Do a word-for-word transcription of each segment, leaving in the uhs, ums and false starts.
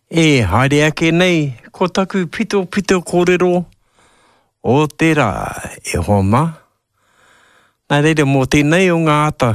E haere ake nei, ko taku pito pito kōrero o te rā e homa. Nā reira mō tēnei o ngā ata.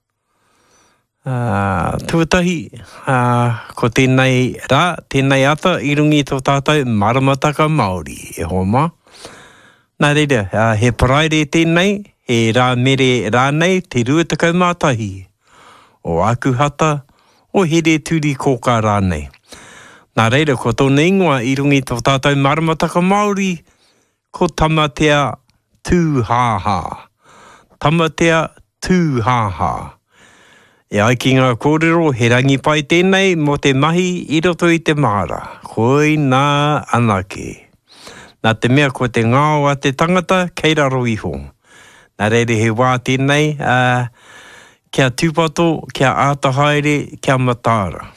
Uh, tuatahi, uh, ko tēnei rā, tēnei ata i rungi tō tātou maramataka Māori e homa. Nā reira, uh, he paraire tēnei, he rā mere rānei te ruatakau mātahi. O akuhata, o here turi kōka rānei. Nā reira, ko tōna ingoa i rungi tō tātou maramataka Māori, ko tamatea tūhāhā. Tamatea tūhāhā. E ai ki ngā kōrero, he rangi pai tēnei mo te mahi i roto i te māra. Hoi nā anake. Nā te mea ko te ngāo a te tangata, kei raro iho. Nā reira he wā tēnei, uh, kia tūpato, kia ātahaere, kia matāra.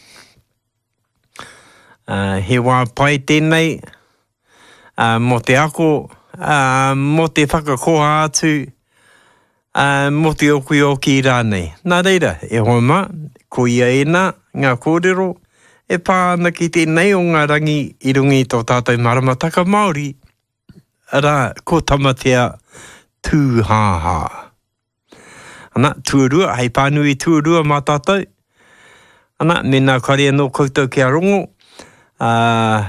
Uh, he wā pai tēnei, uh, mo te ako, uh, mo te whakakoha atu, uh, mo te oki oki rānei. Nā reira, e homa, ko ia ena, ngā kōrero, e pāna ki tēnei o ngā rangi i rungi tō tātou maramataka Māori, rā, ko tamatea tūhāhā. Ana, tuarua, hei pānui tuarua mā tātou. Ana, mena karea no koutou kia rongo. Uh,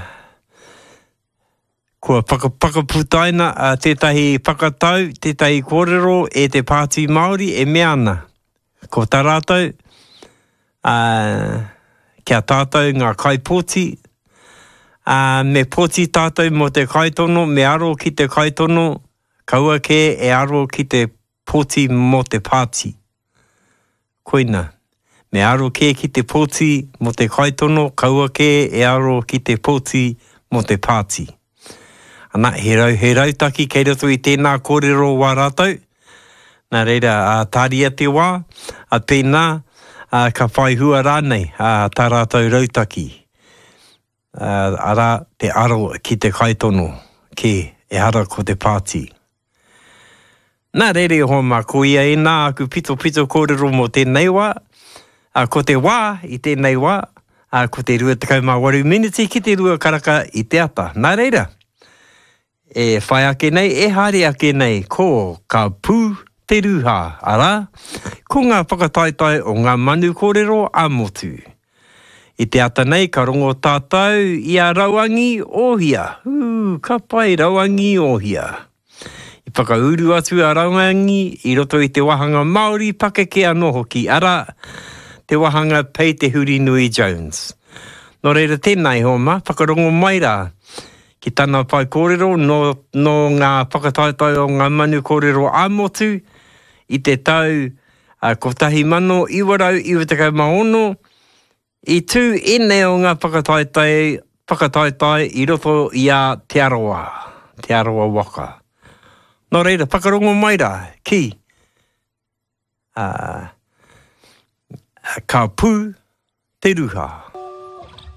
kua whakaputaina uh, tētahi whakatau, tētahi kōrero e te Pāti Māori e mea ana. Ko tā rātou, uh, kia tātou ngā kaipōti, uh, me pōti tātou mo te kaitono, me aro ki te kaitono, kaua ke e aro ki te pōti mo te Pāti. Koina. Me aro ke ki te pōti mo te kaitono, kaua ke e aro ki te pōti mo te Pāti. Ana, he rau, he rautaki kei roto i tēnā kōrero wā rātou. Nā reira, uh, tāria te wā, a pēnā, uh, ka whai hua rānei, uh, tā rātou rautaki. Uh, ara, te aro ki te kaitono, ke e ara ko te Pāti. Nā reira, homa, ko ia e nā aku pito pito kōrero mo tēnei wā. Uh, ko te wā, i tēnei wā, uh, ko te rua tekau mā waru miniti ki te rua karaka i te ata. Nā reira, e whai ake nei, e haere ake nei, ko ka pū te ruha, ara, ko ngā whakataitai o ngā manu kōrero a motu. I te ata nei, ka rongo tātou i a rauangi ohia. Uu, ka pai rauangi ohia. I whakauru atu a rauangi, i roto i te wahanga Māori, pake ke anō hoki, ara, te wahanga Pei te Huri Nui Jones. Nō reira tēnei homa, whakarongo mai rā, ki tāna pai kōrero, no, no ngā whakataitai o ngā manu kōrero āmotu, i te tau uh, kotahi mano iwarau iwatakau maono, i tū ene o ngā whakataitai, whakataitai i roto i a te aroa, te aroa waka. Nō reira, whakarongo mai rā, ki, uh, ka pū te ruha.